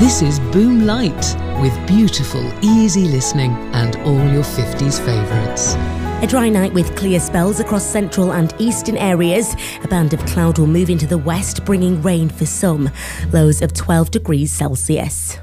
This is Boom Light, with beautiful, easy listening and all your 50s favourites. A dry night with clear spells across central and eastern areas. A band of cloud will move into the west, bringing rain for some. Lows of 12 degrees Celsius.